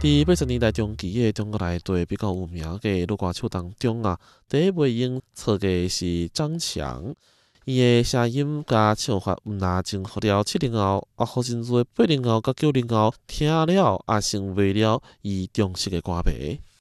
伫80年代中期的中国内地比较有名的女歌手当中啊，第一位用错的是张强。伊的声音甲唱法，毋但征服了70后，也互真侪80后甲90后听了也成为了伊忠实的歌迷。